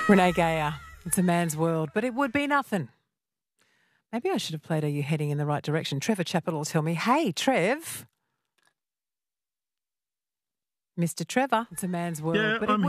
Renee Gayer, it's a man's world, but it would be nothing. Maybe I should have played Are You Heading in the Right Direction? Trevor Chappell will tell me, hey, Trev. Mr. Trevor, it's a man's world, Yeah, but it I'm